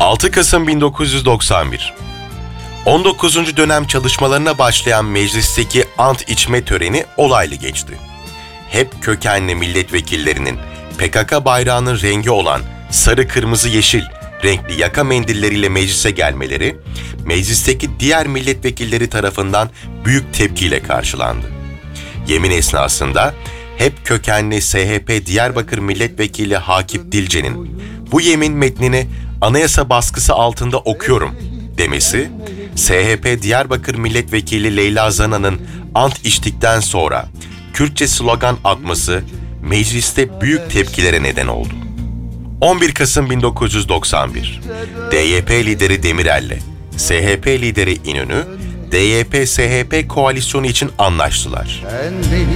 6 Kasım 1991 19. dönem çalışmalarına başlayan meclisteki ant içme töreni olaylı geçti. HEP kökenli milletvekillerinin PKK bayrağının rengi olan sarı kırmızı yeşil renkli yaka mendilleriyle meclise gelmeleri, meclisteki diğer milletvekilleri tarafından büyük tepkiyle karşılandı. Yemin esnasında HEP kökenli SHP Diyarbakır Milletvekili Hakip Dilce'nin bu yemin metnini anayasa baskısı altında okuyorum demesi, SHP Diyarbakır Milletvekili Leyla Zana'nın ant içtikten sonra Kürtçe slogan atması mecliste büyük tepkilere neden oldu. 11 Kasım 1991 DYP lideri Demirel'le SHP lideri İnönü, DYP-SHP koalisyonu için anlaştılar.